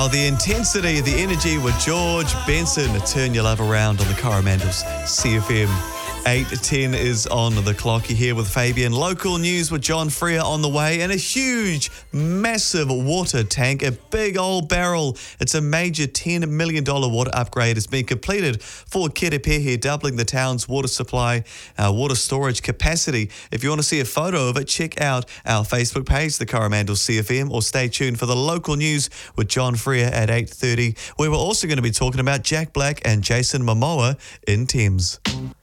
Oh, the intensity, the energy with George Benson. Turn your love around on the Coromandel's CFM. 8:10 is on the clock. You're here with Fabian. Local news with John Freer on the way, and a huge, massive water tank, a big old barrel. It's a major $10 million water upgrade. It's been completed for Kerepehe, doubling the town's water supply, water storage capacity. If you want to see a photo of it, check out our Facebook page, the Coromandel CFM, or stay tuned for the local news with John Freer at 8:30, where we're also going to be talking about Jack Black and Jason Momoa in Thames.